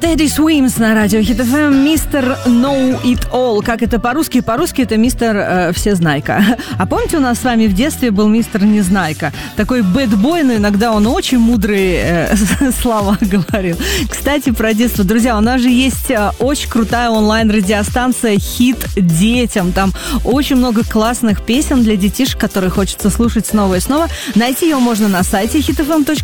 Teddy Swims на радио Hit FM, мистер Know It All. Как это по-русски? По-русски это мистер Всезнайка. А помните, у нас с вами в детстве был мистер Незнайка? Такой бэдбой, но иногда он очень мудрые слова говорил. Кстати, про детство. Друзья, у нас же есть очень крутая онлайн-радиостанция «Хит детям». Там очень много классных песен для детишек, которые хочется слушать снова и снова. Найти ее можно на сайте hitfm.ru.